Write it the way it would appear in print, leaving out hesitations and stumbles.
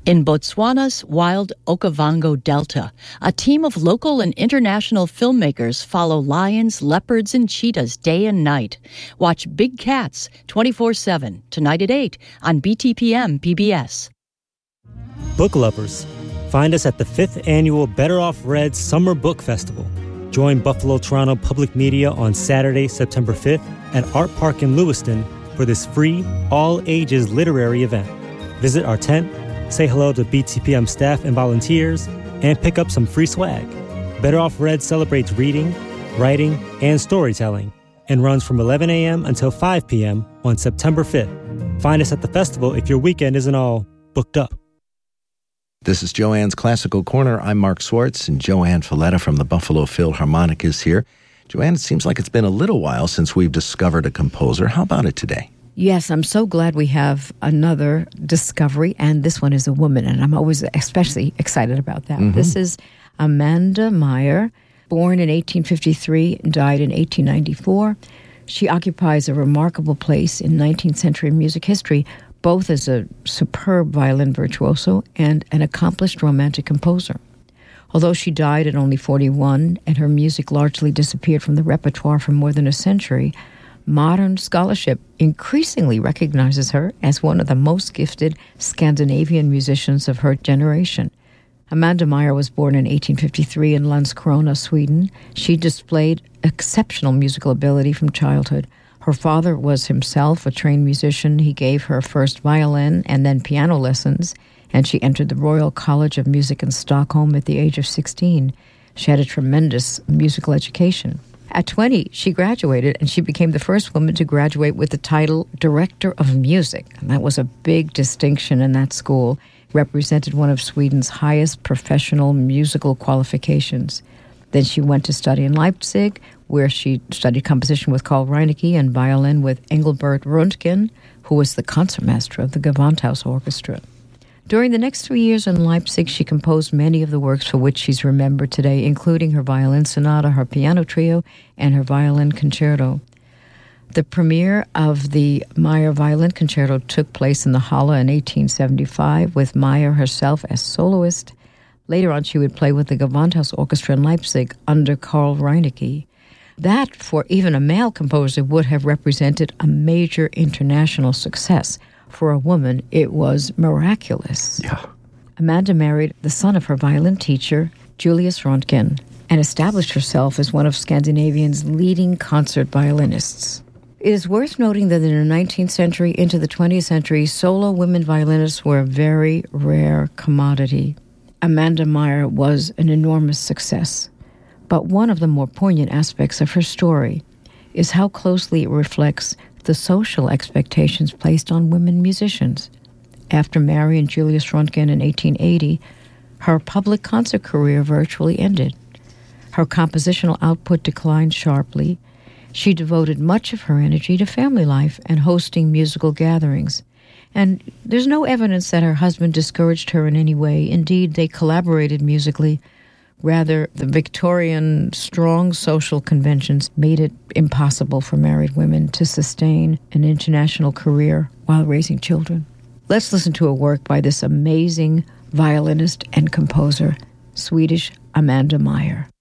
In Botswana's wild Okavango Delta, a team of local and international filmmakers follow lions, leopards, and cheetahs day and night. Watch Big Cats 24/7, tonight at 8 on BTPM PBS. Book lovers, find us at the 5th Annual Better Off Read Summer Book Festival. Join Buffalo Toronto Public Media on Saturday, September 5th at Art Park in Lewiston for this free, all-ages literary event. Visit our tent, say hello to BTPM staff and volunteers, and pick up some free swag. Better Off Read celebrates reading, writing, and storytelling, and runs from 11 a.m. until 5 p.m. on September 5th. Find us at the festival if your weekend isn't all booked up. This is Joanne's Classical Corner. I'm Mark Swartz, and Joanne Falletta from the Buffalo Philharmonic is here. Joanne, it seems like it's been a little while since we've discovered a composer. How about it today? Yes, I'm so glad we have another discovery, and this one is a woman, and I'm always especially excited about that. Mm-hmm. This is Amanda Meyer, born in 1853 and died in 1894. She occupies a remarkable place in 19th century music history, both as a superb violin virtuoso and an accomplished romantic composer. Although she died at only 41 and her music largely disappeared from the repertoire for more than a century, modern scholarship increasingly recognizes her as one of the most gifted Scandinavian musicians of her generation. Amanda Meyer was born in 1853 in Landskrona, Sweden. She displayed exceptional musical ability from childhood. Her father was himself a trained musician. He gave her first violin and then piano lessons, and she entered the Royal College of Music in Stockholm at the age of 16. She had a tremendous musical education. At 20, she graduated, and she became the first woman to graduate with the title Director of Music. And that was a big distinction in that school. It represented one of Sweden's highest professional musical qualifications. Then she went to study in Leipzig, where she studied composition with Carl Reinecke and violin with Engelbert Röntgen, who was the concertmaster of the Gewandhaus Orchestra. During the next 3 years in Leipzig, she composed many of the works for which she's remembered today, including her violin sonata, her piano trio, and her violin concerto. The premiere of the Meyer Violin Concerto took place in the Halle in 1875 with Meyer herself as soloist. Later on, she would play with the Gewandhaus Orchestra in Leipzig under Carl Reinecke. That, for even a male composer, would have represented a major international success. For a woman, it was miraculous. Yeah. Amanda married the son of her violin teacher, Julius Röntgen, and established herself as one of Scandinavia's leading concert violinists. It is worth noting that in the 19th century into the 20th century, solo women violinists were a very rare commodity. Amanda Meyer was an enormous success. But one of the more poignant aspects of her story is how closely it reflects the social expectations placed on women musicians. After marrying Julius Röntgen in 1880, her public concert career virtually ended. Her compositional output declined sharply. She devoted much of her energy to family life and hosting musical gatherings. And there's no evidence that her husband discouraged her in any way. Indeed, they collaborated musically. Rather, the Victorian strong social conventions made it impossible for married women to sustain an international career while raising children. Let's listen to a work by this amazing violinist and composer, Swedish Amanda Meyer.